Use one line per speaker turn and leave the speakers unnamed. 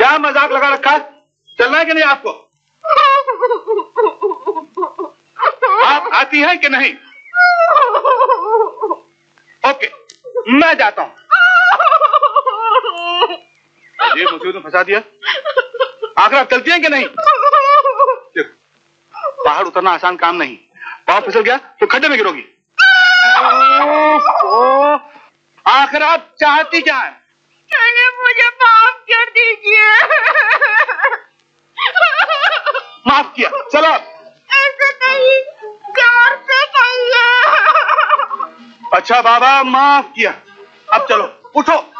क्या मजाक लगा रखा है? चलना है कि नहीं आपको? आप आती हैं कि नहीं? ओके, मैं जाता हूं। ये मुसीबत में फंसा दिया। आखिर आप चलती हैं कि नहीं? देखो, पहाड़ उतरना आसान काम नहीं। पाँव फिसल गया तो खड्डे में गिरोगी। आखिर आप चाहती क्या है?
मुझे माफ कर दीजिए।
माफ किया, चलो।
ऐसे नहीं, प्यार से कहिए।
अच्छा बाबा, माफ किया। अब चलो, उठो।